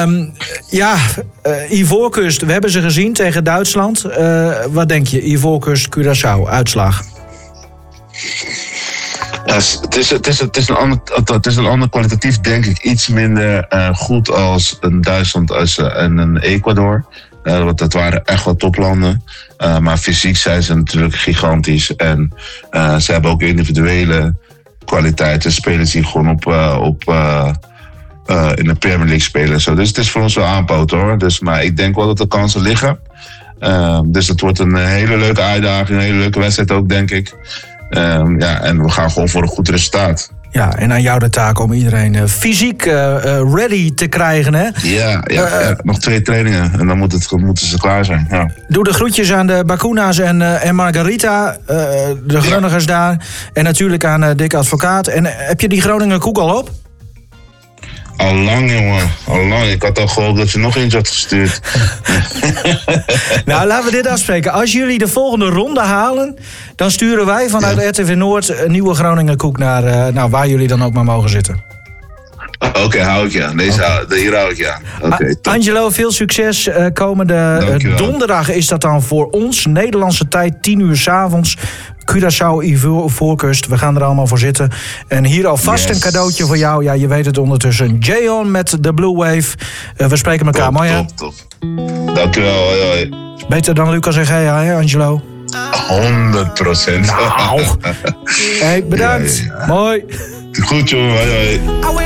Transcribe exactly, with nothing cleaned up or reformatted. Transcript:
Um, ja, uh, Ivoorkust, we hebben ze gezien tegen Duitsland. Uh, wat denk je, Ivoorkust, Curaçao, uitslag? Ja, het, is, het, is, het, is een ander, het is een ander kwalitatief, denk ik, iets minder uh, goed als een Duitsland als, uh, en een Ecuador. Uh, want dat waren echt wel toplanden. Uh, maar fysiek zijn ze natuurlijk gigantisch. En uh, ze hebben ook individuele kwaliteiten. Spelers die gewoon op, uh, op, uh, uh, in de Premier League spelen. Zo. Dus het is voor ons wel aanpoten hoor. Dus, maar ik denk wel dat er kansen liggen. Uh, dus het wordt een hele leuke uitdaging. Een hele leuke wedstrijd ook, denk ik. Um, ja, en we gaan gewoon voor een goed resultaat. Ja, en aan jou de taak om iedereen uh, fysiek uh, uh, ready te krijgen, hè? Ja, ja, uh, ja, nog twee trainingen en dan moet het, moeten ze klaar zijn. Ja. Doe de groetjes aan de Bakuna's en, uh, en Margarita, uh, de Groningers ja. daar. En natuurlijk aan uh, Dick Advocaat. En uh, heb je die Groninger koek al op? Al lang, jongen. Al lang. Ik had al gehoopt dat je nog eentje had gestuurd. Nou, laten we dit afspreken. Als jullie de volgende ronde halen, dan sturen wij vanuit ja. R T V Noord een nieuwe Groninger koek naar uh, nou, waar jullie dan ook maar mogen zitten. Oké, okay, hou ik ja. Deze okay. hou, hier hou ik ja. Okay, A- Angelo, veel succes. Uh, komende uh, donderdag is dat dan voor ons. Nederlandse tijd, tien uur 's avonds. Curaçao, Ivoorkust. We gaan er allemaal voor zitten. En hier alvast yes. een cadeautje voor jou. Ja, je weet het ondertussen. J-On met de Blue Wave. Uh, we spreken elkaar. Top, mooi hè? Top, top. Dankjewel. Hoi, hoi. Beter dan Lucas en Gea, hè Angelo? honderd procent. Nou. Hey, bedankt. Ja, ja, ja. Mooi. Goed, jongen. Hoi, hoi.